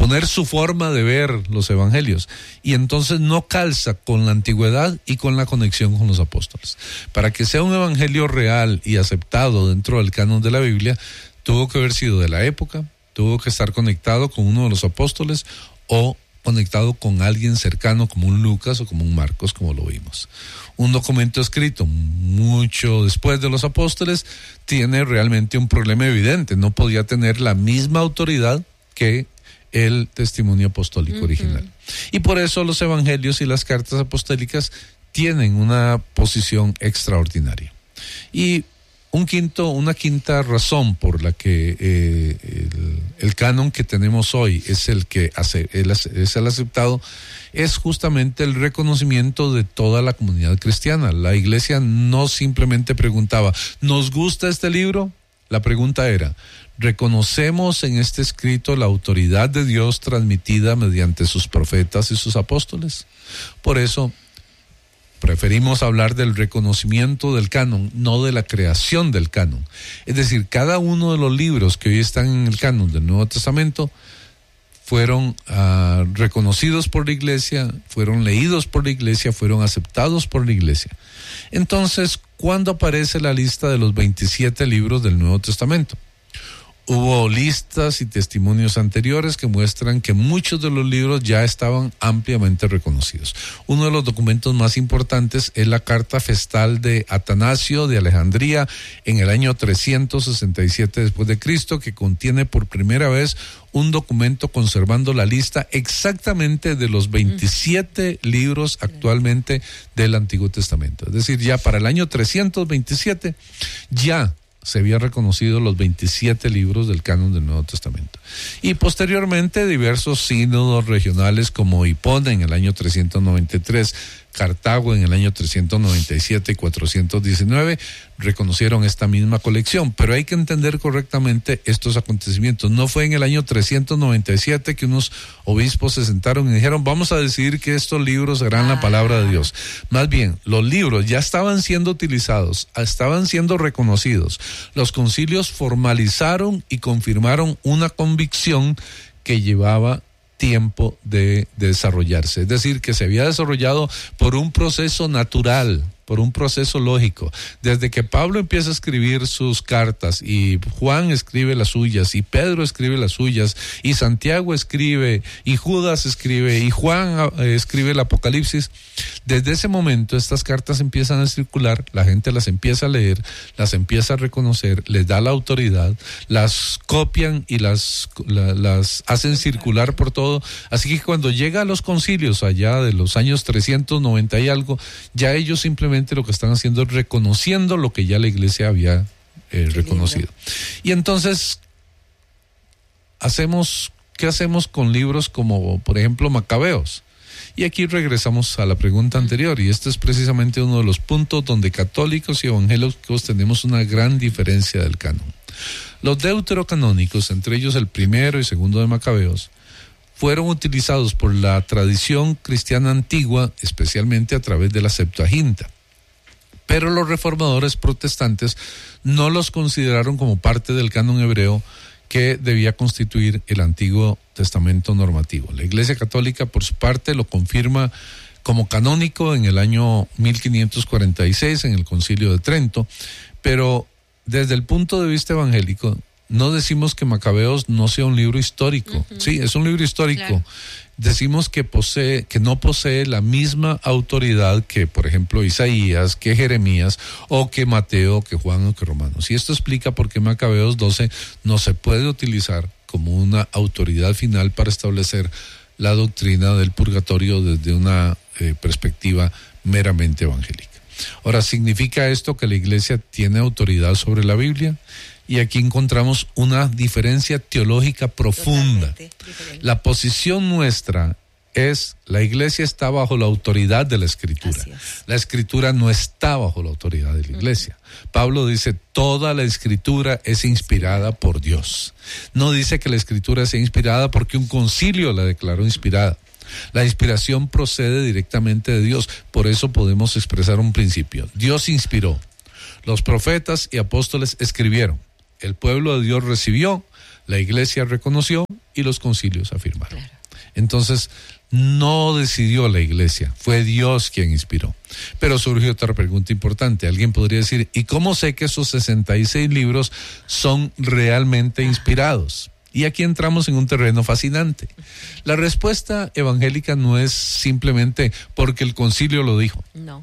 imponer su forma de ver los evangelios, y entonces no calza con la antigüedad y con la conexión con los apóstoles. Para que sea un evangelio real y aceptado dentro del canon de la Biblia, tuvo que haber sido de la época, tuvo que estar conectado con uno de los apóstoles o conectado con alguien cercano como un Lucas o como un Marcos, como lo vimos. Un documento escrito mucho después de los apóstoles tiene realmente un problema evidente, no podía tener la misma autoridad que el testimonio apostólico original. Y por eso los evangelios y las cartas apostólicas tienen una posición extraordinaria. Y una quinta razón por la que el canon que tenemos hoy es el que es el aceptado, es justamente el reconocimiento de toda la comunidad cristiana. La iglesia no simplemente preguntaba, ¿nos gusta este libro? La pregunta era, ¿reconocemos en este escrito la autoridad de Dios transmitida mediante sus profetas y sus apóstoles? Por eso preferimos hablar del reconocimiento del canon, no de la creación del canon. Es decir, cada uno de los libros que hoy están en el canon del Nuevo Testamento fueron reconocidos por la iglesia, fueron leídos por la iglesia, fueron aceptados por la iglesia. Entonces, ¿cuándo aparece la lista de los 27 libros del Nuevo Testamento? Hubo listas y testimonios anteriores que muestran que muchos de los libros ya estaban ampliamente reconocidos. Uno de los documentos más importantes es la carta festal de Atanasio de Alejandría en el año 367 después de Cristo, que contiene por primera vez un documento conservando la lista exactamente de los 27 libros actualmente del Antiguo Testamento. Es decir, ya para el año 327 ya se habían reconocido los 27 libros del canon del Nuevo Testamento. Y posteriormente diversos sínodos regionales como Hipona en el año 393, Cartago en el año 397 y 419 reconocieron esta misma colección, pero hay que entender correctamente estos acontecimientos. No fue en el año 397 que unos obispos se sentaron y dijeron, vamos a decidir que estos libros serán la palabra de Dios. Más bien, los libros ya estaban siendo utilizados, estaban siendo reconocidos. Los concilios formalizaron y confirmaron una convicción que llevaba tiempo de desarrollarse, es decir, que se había desarrollado por un proceso natural, por un proceso lógico. Desde que Pablo empieza a escribir sus cartas y Juan escribe las suyas y Pedro escribe las suyas y Santiago escribe y Judas escribe y Juan escribe el Apocalipsis, desde ese momento estas cartas empiezan a circular, la gente las empieza a leer, las empieza a reconocer, les da la autoridad, las copian y las hacen circular por todo. Así que cuando llega a los concilios allá de los años 390 y algo, ya ellos simplemente lo que están haciendo es reconociendo lo que ya la iglesia había reconocido. Y entonces, ¿qué hacemos con libros como, por ejemplo, Macabeos? Y aquí regresamos a la pregunta anterior, y este es precisamente uno de los puntos donde católicos y evangélicos tenemos una gran diferencia del canon. Los deuterocanónicos, entre ellos el primero y segundo de Macabeos, fueron utilizados por la tradición cristiana antigua, especialmente a través de la Septuaginta. Pero los reformadores protestantes no los consideraron como parte del canon hebreo que debía constituir el Antiguo Testamento normativo. La Iglesia Católica, por su parte, lo confirma como canónico en el año 1546 en el Concilio de Trento, pero desde el punto de vista evangélico, no decimos que Macabeos no sea un libro histórico. Sí, es un libro histórico. Claro. Decimos que no posee la misma autoridad que, por ejemplo, Isaías, que Jeremías, o que Mateo, que Juan, o que Romanos. Y esto explica por qué Macabeos 12 no se puede utilizar como una autoridad final para establecer la doctrina del purgatorio desde una perspectiva meramente evangélica. Ahora, ¿significa esto que la Iglesia tiene autoridad sobre la Biblia? Y aquí encontramos una diferencia teológica profunda. La posición nuestra es, la Iglesia está bajo la autoridad de la Escritura. La Escritura no está bajo la autoridad de la Iglesia. Pablo dice, toda la Escritura es inspirada por Dios. No dice que la Escritura sea inspirada porque un concilio la declaró inspirada. La inspiración procede directamente de Dios. Por eso podemos expresar un principio. Dios inspiró. Los profetas y apóstoles escribieron. El pueblo de Dios recibió, la iglesia reconoció y los concilios afirmaron. Claro. Entonces, no decidió la iglesia, fue Dios quien inspiró. Pero surge otra pregunta importante. Alguien podría decir, ¿y cómo sé que esos 66 libros son realmente inspirados? Y aquí entramos en un terreno fascinante. La respuesta evangélica no es simplemente porque el concilio lo dijo. No.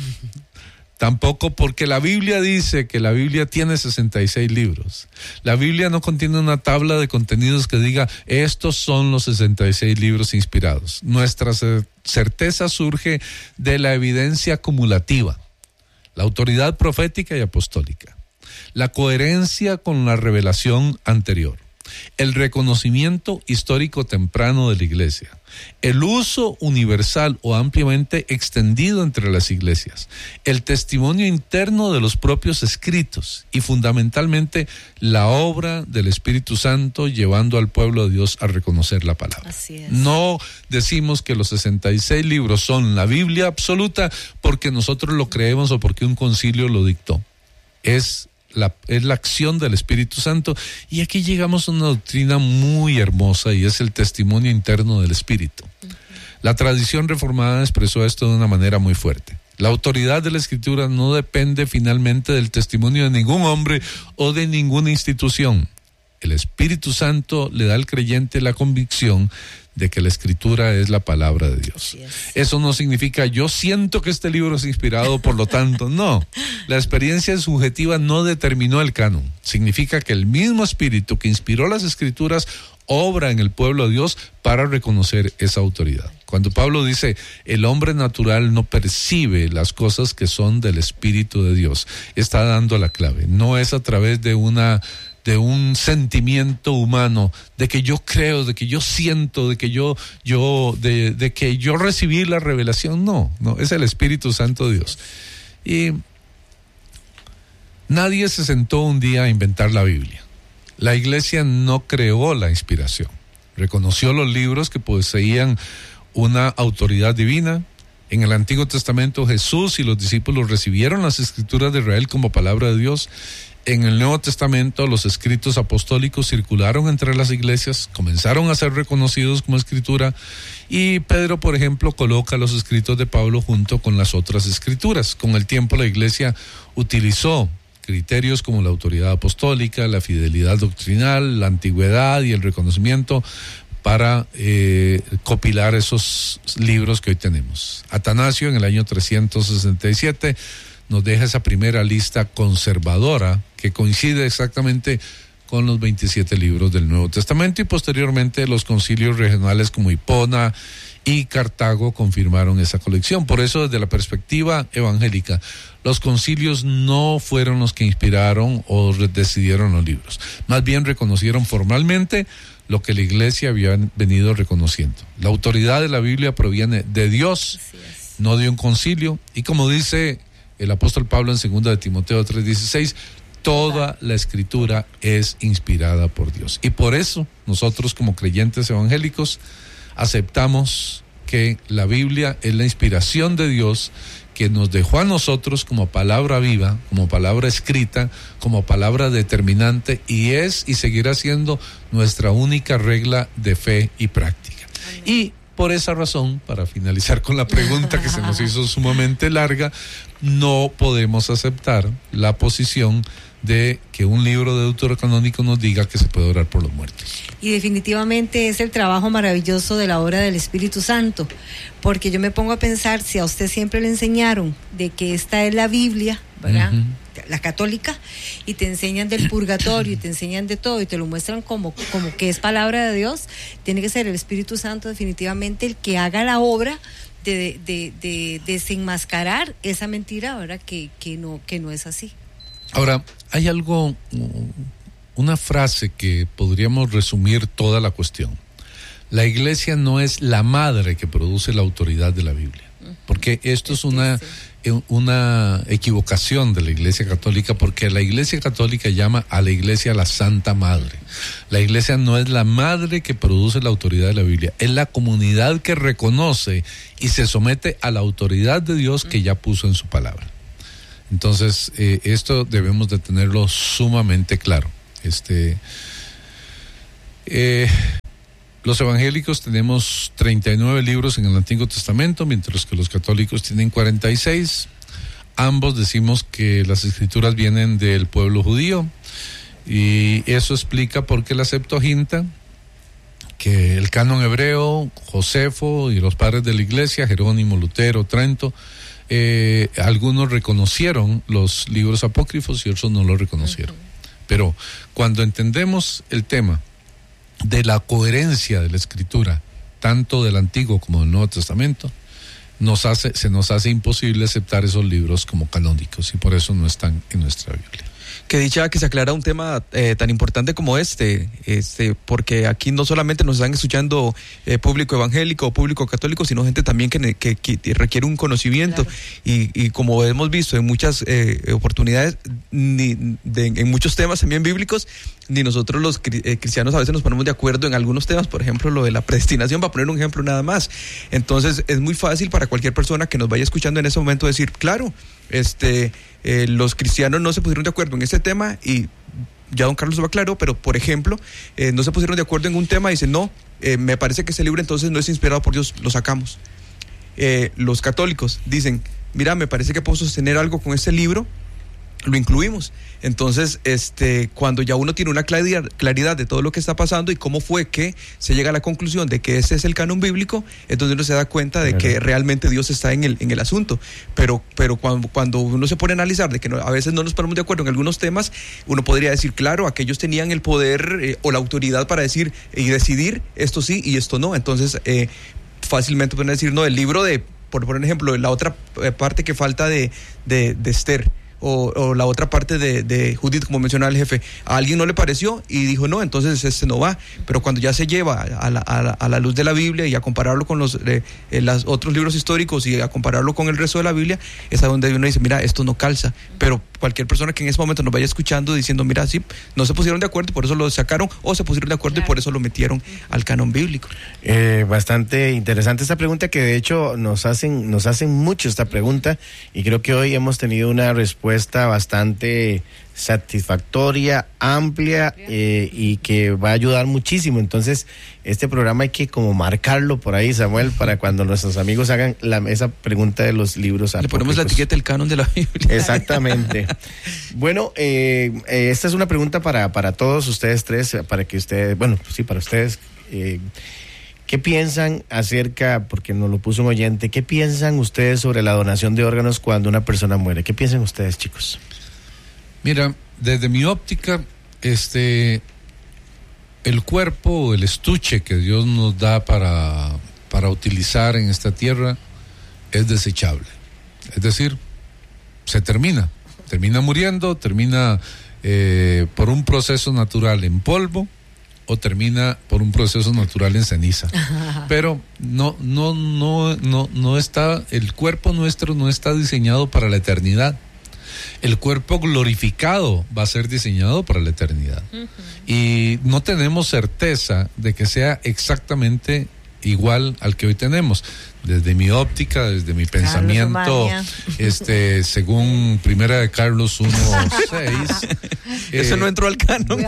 Tampoco porque la Biblia dice que la Biblia tiene 66 libros. La Biblia no contiene una tabla de contenidos que diga, estos son los 66 libros inspirados. Nuestra certeza surge de la evidencia acumulativa, la autoridad profética y apostólica, la coherencia con la revelación anterior, el reconocimiento histórico temprano de la iglesia, el uso universal o ampliamente extendido entre las iglesias, el testimonio interno de los propios escritos y fundamentalmente la obra del Espíritu Santo llevando al pueblo de Dios a reconocer la palabra. Así es. No decimos que los 66 libros son la Biblia absoluta porque nosotros lo creemos o porque un concilio lo dictó. Es la acción del Espíritu Santo, y aquí llegamos a una doctrina muy hermosa y es el testimonio interno del Espíritu. La tradición reformada expresó esto de una manera muy fuerte. La autoridad de la Escritura no depende finalmente del testimonio de ningún hombre o de ninguna institución. El Espíritu Santo le da al creyente la convicción de que la Escritura es la palabra de Dios. Eso no significa yo siento que este libro es inspirado, por lo tanto, no. La experiencia subjetiva no determinó el canon. Significa que el mismo Espíritu que inspiró las Escrituras obra en el pueblo de Dios para reconocer esa autoridad. Cuando Pablo dice, el hombre natural no percibe las cosas que son del Espíritu de Dios, está dando la clave. No es a través de un sentimiento humano, de que yo creo, de que yo siento, de que yo recibí la revelación. No, es el Espíritu Santo de Dios. Y nadie se sentó un día a inventar la Biblia. La iglesia no creó la inspiración. Reconoció los libros que poseían una autoridad divina. En el Antiguo Testamento Jesús y los discípulos recibieron las Escrituras de Israel como palabra de Dios. En el Nuevo Testamento los escritos apostólicos circularon entre las iglesias, comenzaron a ser reconocidos como escritura, y Pedro, por ejemplo, coloca los escritos de Pablo junto con las otras escrituras. Con el tiempo la iglesia utilizó criterios como la autoridad apostólica, la fidelidad doctrinal, la antigüedad y el reconocimiento para copilar esos libros que hoy tenemos. Atanasio, en el año 367, nos deja esa primera lista conservadora que coincide exactamente con los 27 libros del Nuevo Testamento, y posteriormente los concilios regionales como Hipona y Cartago confirmaron esa colección. Por eso, desde la perspectiva evangélica, los concilios no fueron los que inspiraron o decidieron los libros. Más bien reconocieron formalmente lo que la iglesia había venido reconociendo. La autoridad de la Biblia proviene de Dios, no de un concilio, y como dice el apóstol Pablo en 2 de Timoteo 3:16, toda la Escritura es inspirada por Dios. Y por eso nosotros, como creyentes evangélicos, aceptamos que la Biblia es la inspiración de Dios, que nos dejó a nosotros como palabra viva, como palabra escrita, como palabra determinante, y es y seguirá siendo nuestra única regla de fe y práctica. Amén. Y por esa razón, para finalizar con la pregunta que se nos hizo sumamente larga, no podemos aceptar la posición de que un libro deuterocanónico nos diga que se puede orar por los muertos. Y definitivamente es el trabajo maravilloso de la obra del Espíritu Santo, porque yo me pongo a pensar, si a usted siempre le enseñaron de que esta es la Biblia, ¿verdad? Uh-huh. La católica, y te enseñan del purgatorio y te enseñan de todo y te lo muestran como que es palabra de Dios, tiene que ser el Espíritu Santo definitivamente el que haga la obra de desenmascarar esa mentira, ¿verdad? Que no es así. Ahora, hay algo, una frase que podríamos resumir toda la cuestión. La iglesia no es la madre que produce la autoridad de la Biblia, porque esto es una equivocación de la Iglesia Católica, porque la Iglesia Católica llama a la Iglesia la Santa Madre. La Iglesia no es la madre que produce la autoridad de la Biblia, es la comunidad que reconoce y se somete a la autoridad de Dios que ya puso en su palabra. Entonces, esto debemos de tenerlo sumamente claro. Los evangélicos tenemos 39 libros en el Antiguo Testamento, mientras que los católicos tienen 46. Ambos decimos que las escrituras vienen del pueblo judío, y eso explica por qué la Septuaginta, que el canon hebreo, Josefo y los padres de la iglesia, Jerónimo, Lutero, Trento, algunos reconocieron los libros apócrifos y otros no los reconocieron. Pero cuando entendemos el tema de la coherencia de la escritura, tanto del Antiguo como del Nuevo Testamento, se nos hace imposible aceptar esos libros como canónicos, y por eso no están en nuestra Biblia. Que dicha que se aclara un tema tan importante como porque aquí no solamente nos están escuchando público evangélico o público católico, sino gente también que requiere un conocimiento. Claro. Y como hemos visto en muchas oportunidades, en muchos temas también bíblicos, ni nosotros los cristianos a veces nos ponemos de acuerdo en algunos temas, por ejemplo lo de la predestinación, para poner un ejemplo nada más. Entonces es muy fácil para cualquier persona que nos vaya escuchando en ese momento decir, claro, los cristianos no se pusieron de acuerdo en este tema, y ya don Carlos lo aclaró, pero por ejemplo, no se pusieron de acuerdo en un tema y dicen, no, me parece que ese libro entonces no es inspirado por Dios, lo sacamos. Los católicos dicen, mira, me parece que puedo sostener algo con este libro, lo incluimos. Entonces, cuando ya uno tiene una claridad de todo lo que está pasando y cómo fue que se llega a la conclusión de que ese es el canon bíblico, es donde uno se da cuenta de que realmente Dios está en el asunto. Pero cuando uno se pone a analizar de que a veces no nos ponemos de acuerdo en algunos temas, uno podría decir, claro, aquellos tenían el poder o la autoridad para decir y decidir esto sí y esto no. Entonces, fácilmente pueden decir, no, el libro por poner ejemplo, la otra parte que falta de Esther, o la otra parte de Judith, como mencionaba el jefe, a alguien no le pareció y dijo no, entonces no va. Pero cuando ya se lleva a la luz de la Biblia y a compararlo con los otros libros históricos y a compararlo con el resto de la Biblia, es a donde uno dice, mira, esto no calza. Pero cualquier persona que en ese momento nos vaya escuchando diciendo, mira, sí, no se pusieron de acuerdo y por eso lo sacaron, o se pusieron de acuerdo y por eso lo metieron al canon bíblico. Bastante interesante esta pregunta, que de hecho nos hacen mucho esta pregunta, y creo que hoy hemos tenido una respuesta bastante satisfactoria, amplia, y que va a ayudar muchísimo. Entonces, este programa hay que como marcarlo por ahí, Samuel, para cuando nuestros amigos hagan esa pregunta de los libros apócrifos. Le ponemos la etiqueta del canon de la Biblia. Exactamente. Bueno, esta es una pregunta para todos ustedes tres, para ustedes. ¿Qué piensan acerca, porque nos lo puso un oyente, qué piensan ustedes sobre la donación de órganos cuando una persona muere? ¿Qué piensan ustedes, chicos? Mira, desde mi óptica, el cuerpo, el estuche que Dios nos da para utilizar en esta tierra es desechable. Es decir, se termina muriendo, termina por un proceso natural en polvo, o termina por un proceso natural en ceniza. Pero no está, el cuerpo nuestro no está diseñado para la eternidad. El cuerpo glorificado va a ser diseñado para la eternidad. Y no tenemos certeza de que sea exactamente igual al que hoy tenemos. Desde mi óptica, desde mi pensamiento, según Primera de Carlos 1:6, eso no entró al canon.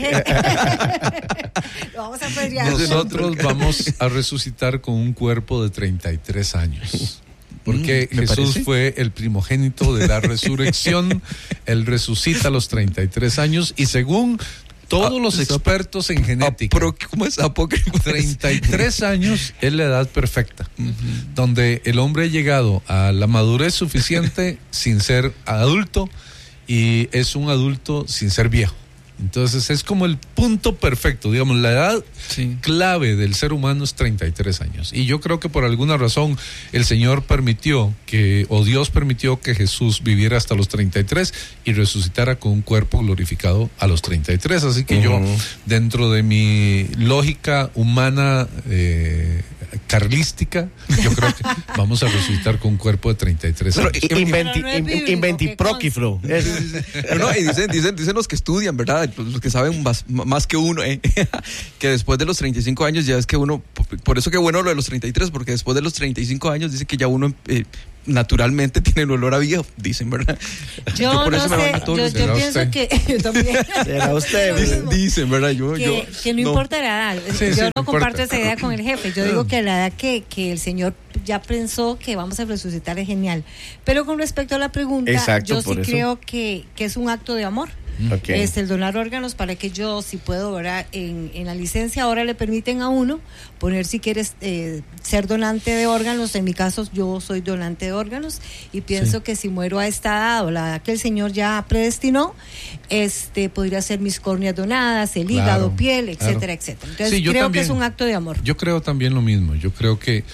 Nosotros vamos a resucitar con un cuerpo de 33 años. Porque Jesús fue el primogénito de la resurrección. Él resucita a los 33 años, y según todos los expertos en genética, ¿cómo es apócrifo? 33 años es la edad perfecta, donde el hombre ha llegado a la madurez suficiente sin ser adulto, y es un adulto sin ser viejo. Entonces es como el punto perfecto, digamos, la edad clave del ser humano es 33 años. Y yo creo que por alguna razón el Señor Dios permitió que Jesús viviera hasta los 33 y resucitara con un cuerpo glorificado a los 33. Así que yo, dentro de mi lógica humana carlística, yo creo que vamos a resucitar con un cuerpo de 33 años. Inventipróquiflo. Y dicen los que estudian, ¿verdad? Los que saben más que uno, que después de los 35 años ya es que uno, por eso que bueno lo de los 33, porque después de los 35 años dice que ya uno naturalmente tiene el olor a viejo, dicen, ¿verdad? Yo por no eso me sé, baño todos yo los días. pienso que yo también. ¿Será usted? Dicen, ¿verdad? Que no importa la edad. Sí, yo no no comparto importa. esa idea con el jefe. Yo digo que la edad que el Señor ya pensó que vamos a resucitar es genial. Pero con respecto a la pregunta, Exacto, yo sí por eso. creo que es un acto de amor. Okay. El donar órganos para que yo, si puedo, ¿verdad? En la licencia ahora le permiten a uno poner si quieres ser donante de órganos. En mi caso yo soy donante de órganos y pienso que si muero a esta edad o la edad que el Señor ya predestinó, podría ser mis córneas donadas, el hígado, piel, etcétera, etcétera. Entonces Sí, yo creo también. que es un acto de amor. Yo creo también lo mismo. Yo creo que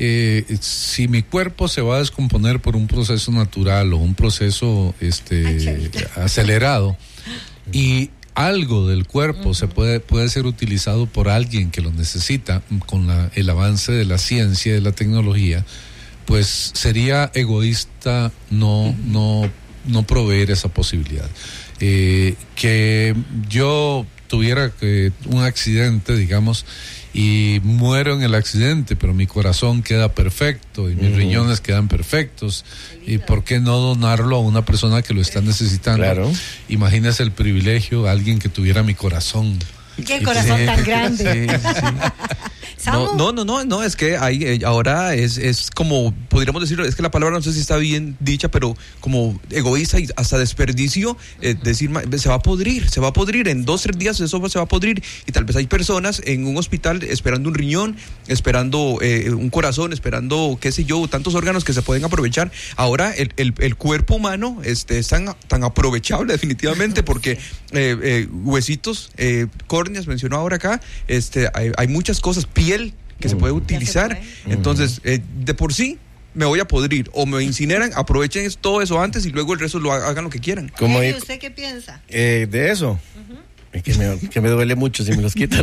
si mi cuerpo se va a descomponer por un proceso natural o un proceso acelerado y algo del cuerpo se puede ser utilizado por alguien que lo necesita con el avance de la ciencia y de la tecnología, pues sería egoísta no proveer esa posibilidad. Que yo tuviera un accidente, digamos, y muero en el accidente, pero mi corazón queda perfecto y mis riñones quedan perfectos, y por qué no donarlo a una persona que lo está necesitando. Claro. Imagínese el privilegio, alguien que tuviera mi corazón. Qué corazón tan grande. No, es que hay, ahora es como, podríamos decirlo, es que la palabra no sé si está bien dicha, pero como egoísta y hasta desperdicio, decir, se va a podrir, en 2-3 días eso se va a podrir, y tal vez hay personas en un hospital esperando un riñón, esperando un corazón, esperando, qué sé yo, tantos órganos que se pueden aprovechar. Ahora el cuerpo humano es tan aprovechable definitivamente, porque huesitos, córneas, mencionó ahora acá, hay muchas cosas, piel que se puede utilizar. Entonces, de por sí me voy a podrir, o me incineran, aprovechen todo eso antes y luego el resto lo hagan lo que quieran. ¿Y usted qué piensa? De eso. Que me duele mucho si me los quitan.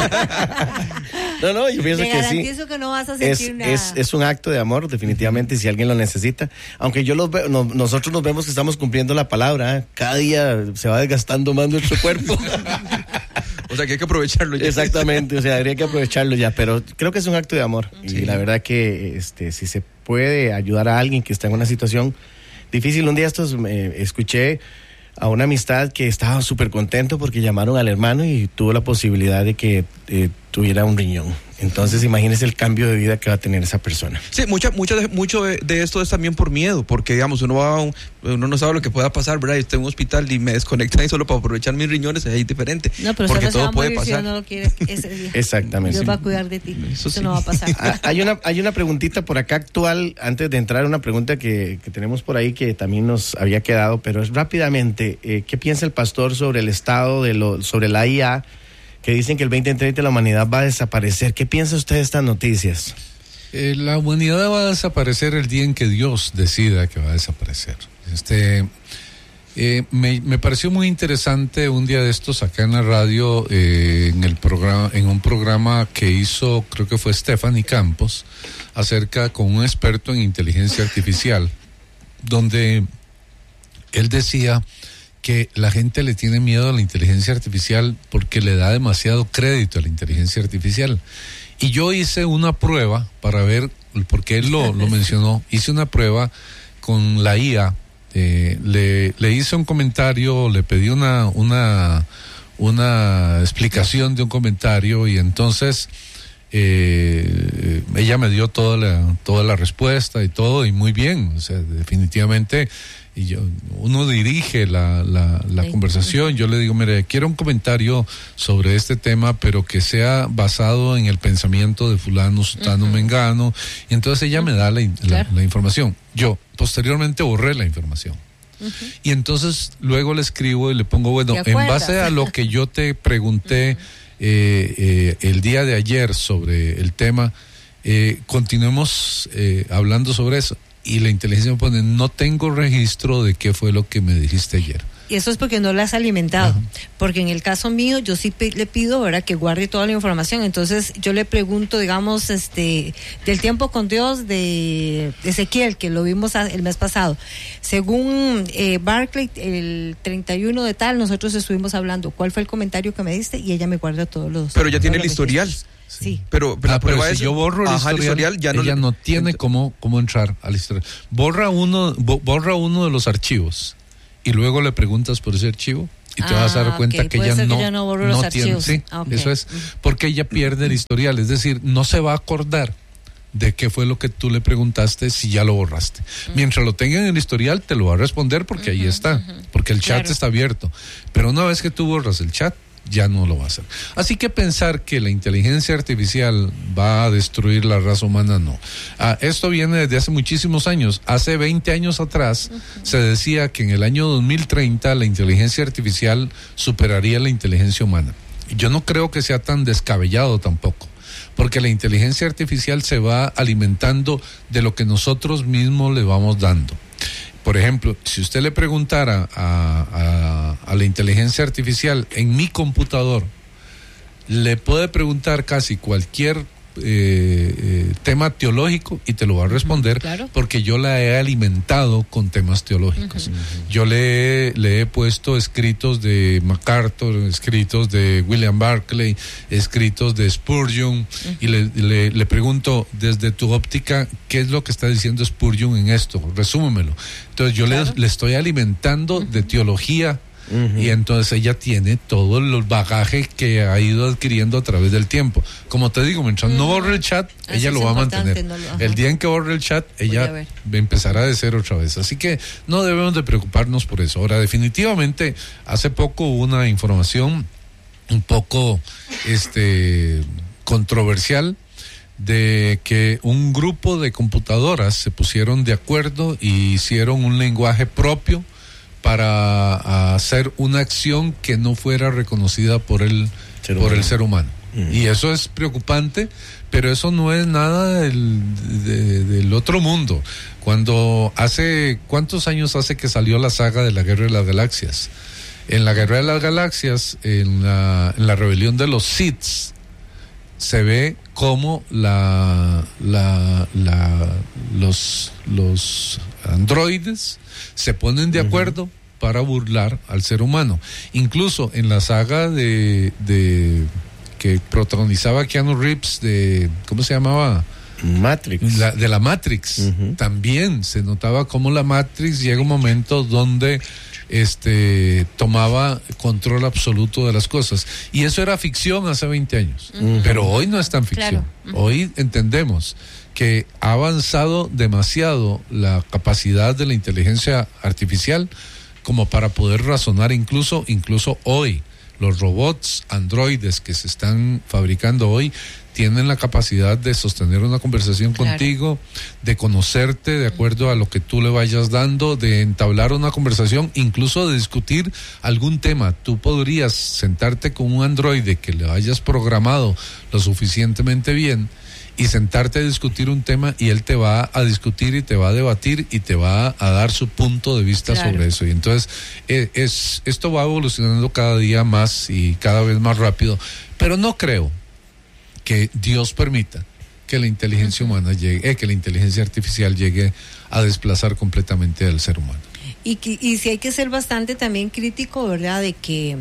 No, yo pienso que sí. Garantizo que no vas a sentir nada. Es un acto de amor, definitivamente, si alguien lo necesita. Aunque nosotros nos vemos que estamos cumpliendo la palabra, cada día se va desgastando más nuestro cuerpo. O sea que hay que aprovecharlo ya. Exactamente, o sea, habría que aprovecharlo ya, pero creo que es un acto de amor. Sí. Y la verdad que si se puede ayudar a alguien que está en una situación difícil. Un día escuché a una amistad que estaba súper contento porque llamaron al hermano y tuvo la posibilidad de que tuviera un riñón. Entonces imagínese el cambio de vida que va a tener esa persona. Sí, mucho de esto es también por miedo, porque digamos uno no sabe lo que pueda pasar, ¿verdad? Y estoy en un hospital y me desconectan y solo para aprovechar mis riñones, es ahí diferente. No, pero porque todo puede pasar. Si uno no lo quiere ese día. Exactamente. Dios va a cuidar de ti. Eso no va a pasar. Hay una preguntita por acá actual, antes de entrar, una pregunta que tenemos por ahí que también nos había quedado, pero es rápidamente, ¿qué piensa el pastor sobre el estado sobre la IA? Que dicen que el 2030 la humanidad va a desaparecer. ¿Qué piensa usted de estas noticias? La humanidad va a desaparecer el día en que Dios decida que va a desaparecer. Me pareció muy interesante un día de estos acá en la radio, en un programa que hizo, creo que fue Stephanie Campos, con un experto en inteligencia artificial, donde él decía que la gente le tiene miedo a la inteligencia artificial porque le da demasiado crédito a la inteligencia artificial. Y yo hice una prueba para ver, porque él lo mencionó, hice una prueba con la IA, le hice un comentario, le pedí una explicación de un comentario y entonces ella me dio toda la respuesta y todo, y muy bien, o sea, definitivamente. Y uno dirige la conversación. Yo le digo, mire, quiero un comentario sobre este tema, pero que sea basado en el pensamiento de fulano, sutano, mengano. Y entonces ella me da la información. Yo posteriormente borré la información. Y entonces luego le escribo y le pongo, bueno, en base a lo que yo te pregunté el día de ayer sobre el tema, continuemos hablando sobre eso. Y la inteligencia me pone, no tengo registro de qué fue lo que me dijiste ayer. Y eso es porque no la has alimentado. Ajá. Porque en el caso mío, yo sí le pido, ¿verdad?, que guarde toda la información. Entonces, yo le pregunto, digamos, del tiempo con Dios de Ezequiel, que lo vimos el mes pasado. Según Barclay, el 31 de tal, nosotros estuvimos hablando. ¿Cuál fue el comentario que me diste? Y ella me guarda todos los... Pero ya tiene el historial. Sí. Pero la prueba pero es si yo borro el historial, ya ella no tiene cómo entrar al historial. Borra uno de los archivos y luego le preguntas por ese archivo y te vas a dar cuenta que ella no tiene. Sí, eso es porque ella pierde el historial, es decir, no se va a acordar de qué fue lo que tú le preguntaste si ya lo borraste. Mientras lo tenga en el historial te lo va a responder porque ahí está, porque el chat está abierto. Pero una vez que tú borras el chat, ya no lo va a hacer. Así que pensar que la inteligencia artificial va a destruir la raza humana, no. Esto viene desde hace muchísimos años. Hace 20 años atrás se decía que en el año 2030 la inteligencia artificial superaría la inteligencia humana. Yo no creo que sea tan descabellado tampoco, porque la inteligencia artificial se va alimentando de lo que nosotros mismos le vamos dando. Por ejemplo, si usted le preguntara a la inteligencia artificial en mi computador, le puede preguntar casi cualquier tema teológico y te lo va a responder, porque yo la he alimentado con temas teológicos. Yo le he puesto escritos de MacArthur, escritos de William Barclay, escritos de Spurgeon, y le pregunto desde tu óptica, ¿qué es lo que está diciendo Spurgeon en esto? Resúmemelo. Entonces yo le estoy alimentando de teología. Y entonces ella tiene todo el bagaje que ha ido adquiriendo a través del tiempo. Como te digo, mientras no borre el chat, ella lo va a mantener. El día en que borre el chat, ella empezará de cero otra vez. Así que no debemos de preocuparnos por eso. Ahora, definitivamente, hace poco hubo una información un poco controversial de que un grupo de computadoras se pusieron de acuerdo y hicieron un lenguaje propio para hacer una acción que no fuera reconocida por el ser humano. Y eso es preocupante, pero eso no es nada del otro mundo. ¿Cuántos años hace que salió la saga de la Guerra de las Galaxias? En la Guerra de las Galaxias, en la rebelión de los Sith, se ve cómo los androides se ponen de acuerdo para burlar al ser humano. Incluso en la saga de que protagonizaba Keanu Reeves, ¿cómo se llamaba? Matrix. De la Matrix. También se notaba cómo la Matrix llega un momento donde tomaba control absoluto de las cosas. Y eso era ficción hace 20 años. Pero hoy no es tan ficción. Hoy entendemos que ha avanzado demasiado la capacidad de la inteligencia artificial como para poder razonar incluso hoy. Los robots androides que se están fabricando hoy tienen la capacidad de sostener una conversación contigo, de conocerte de acuerdo a lo que tú le vayas dando, de entablar una conversación, incluso de discutir algún tema. Tú podrías sentarte con un androide que le hayas programado lo suficientemente bien y sentarte a discutir un tema y él te va a discutir y te va a debatir y te va a dar su punto de vista sobre eso. Y entonces esto va evolucionando cada día más y cada vez más rápido, pero no creo que Dios permita que la inteligencia humana llegue, que la inteligencia artificial llegue a desplazar completamente al ser humano. Y sí hay que ser bastante también crítico, ¿verdad? De que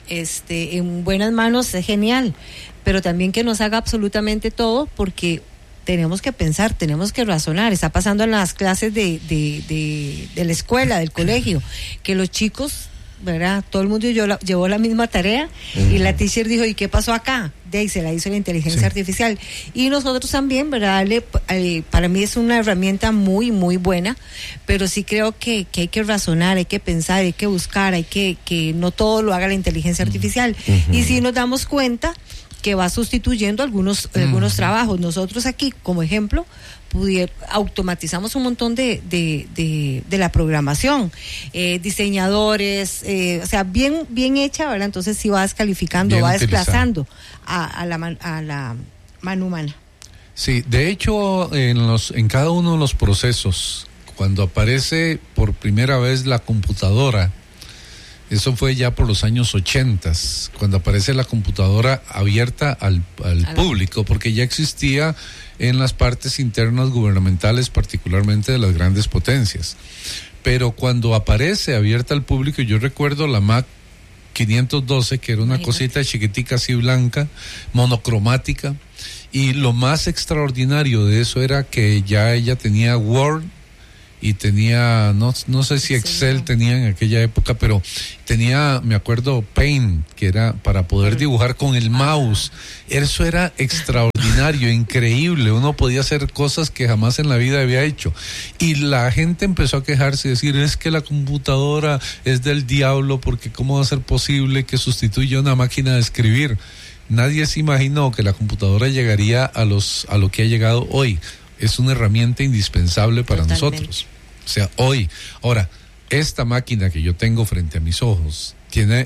en buenas manos es genial, pero también que nos haga absolutamente todo, porque tenemos que pensar, tenemos que razonar. Está pasando en las clases de la escuela, del colegio, que los chicos, ¿verdad? Todo el mundo llevó la misma tarea y la teacher dijo, ¿y qué pasó acá? De ahí se la hizo la inteligencia artificial. Y nosotros también, ¿verdad? Para mí es una herramienta muy, muy buena, pero sí creo que hay que razonar, hay que pensar, hay que buscar, hay que no todo lo haga la inteligencia artificial. Y si nos damos cuenta que va sustituyendo algunos trabajos. Nosotros aquí, como ejemplo, automatizamos un montón de la programación, diseñadores, o sea, bien hecha, ¿verdad? Entonces sí va descalificando, va desplazando a la mano humana. Sí, de hecho, en cada uno de los procesos, cuando aparece por primera vez la computadora, eso fue ya por los años 80, cuando aparece la computadora abierta al público, porque ya existía en las partes internas gubernamentales, particularmente de las grandes potencias. Pero cuando aparece abierta al público, yo recuerdo la Mac 512, que era una cosita chiquitica así blanca, monocromática, y lo más extraordinario de eso era que ya ella tenía Word y tenía, no sé si Excel tenía en aquella época, pero tenía, me acuerdo, Paint, que era para poder dibujar con el mouse. Eso era extraordinario, increíble. Uno podía hacer cosas que jamás en la vida había hecho. Y la gente empezó a quejarse y decir, es que la computadora es del diablo, porque ¿cómo va a ser posible que sustituya una máquina de escribir? Nadie se imaginó que la computadora llegaría a lo que ha llegado hoy. Es una herramienta indispensable para nosotros. O sea, hoy. Ahora, esta máquina que yo tengo frente a mis ojos tiene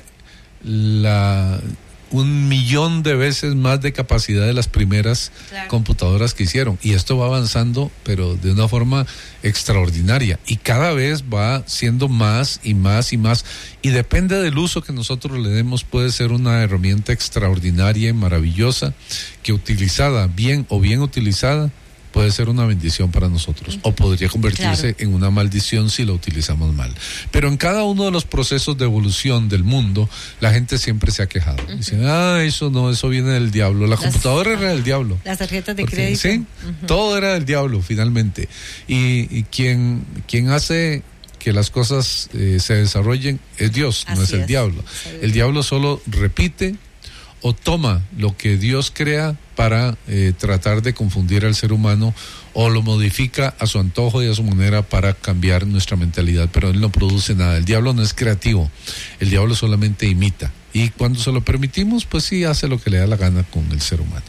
1,000,000 de veces más de capacidad de las primeras computadoras que hicieron. Y esto va avanzando, pero de una forma extraordinaria. Y cada vez va siendo más y más y más. Y depende del uso que nosotros le demos, puede ser una herramienta extraordinaria y maravillosa, que utilizada bien o bien utilizada, puede ser una bendición para nosotros, o podría convertirse en una maldición si lo utilizamos mal. Pero en cada uno de los procesos de evolución del mundo, la gente siempre se ha quejado. Dicen, eso viene del diablo. La computadora era del diablo. Las tarjetas de crédito. Sí, todo era del diablo, finalmente. Y quien hace que las cosas se desarrollen es Dios, no es el diablo. El diablo solo repite o toma lo que Dios crea para tratar de confundir al ser humano, o lo modifica a su antojo y a su manera para cambiar nuestra mentalidad, pero él no produce nada. El diablo no es creativo, el diablo solamente imita, y cuando se lo permitimos, pues sí hace lo que le da la gana con el ser humano.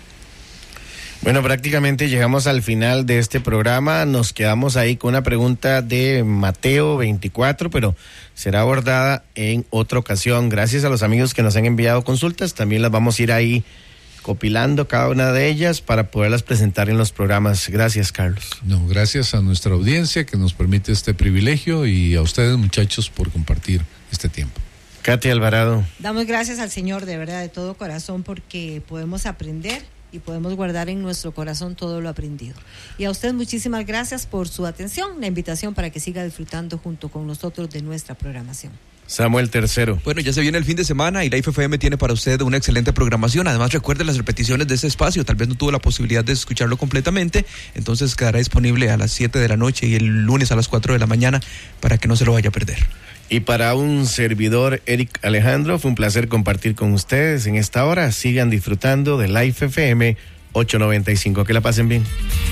Bueno, prácticamente llegamos al final de este programa. Nos quedamos ahí con una pregunta de Mateo 24, pero será abordada en otra ocasión. Gracias a los amigos que nos han enviado consultas. También las vamos a ir ahí copilando cada una de ellas para poderlas presentar en los programas. Gracias, Carlos. No, gracias a nuestra audiencia que nos permite este privilegio, y a ustedes, muchachos, por compartir este tiempo. Katy Alvarado. Damos gracias al Señor, de verdad, de todo corazón, porque podemos aprender y podemos guardar en nuestro corazón todo lo aprendido. Y a usted muchísimas gracias por su atención, la invitación para que siga disfrutando junto con nosotros de nuestra programación. Samuel Tercero. Bueno, ya se viene el fin de semana y Life FM tiene para usted una excelente programación. Además, recuerde las repeticiones de este espacio. Tal vez no tuvo la posibilidad de escucharlo completamente, entonces quedará disponible a las 7 de la noche y el lunes a las 4 de la mañana para que no se lo vaya a perder. Y para un servidor, Eric Alejandro, fue un placer compartir con ustedes en esta hora. Sigan disfrutando de Life FM 895. Que la pasen bien.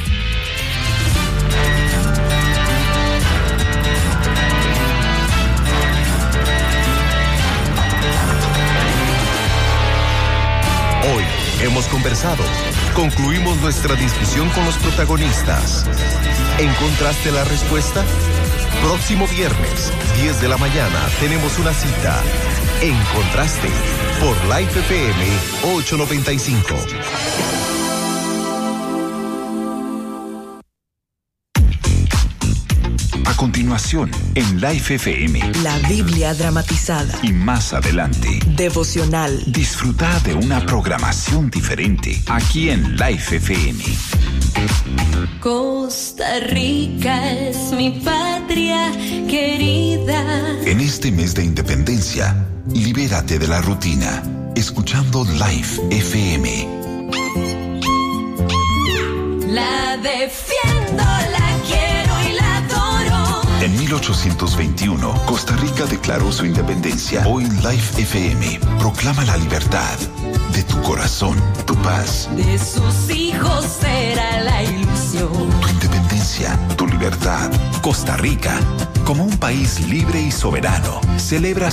Hoy hemos conversado. Concluimos nuestra discusión con los protagonistas. ¿Encontraste la respuesta? Próximo viernes, 10 de la mañana, tenemos una cita. En Contraste, por Life FM 895. A continuación, en Life FM. La Biblia dramatizada. Y más adelante, devocional. Disfruta de una programación diferente aquí en Life FM. Costa Rica es mi patria querida. En este mes de independencia, libérate de la rutina, escuchando Life FM. La defiendo, la quiero y la adoro. En 1821, Costa Rica declaró su independencia. Hoy en Life FM proclama la libertad de tu corazón, tu paz. De sus hijos será la ilusión. Tu independencia, tu libertad. Costa Rica, como un país libre y soberano, celebra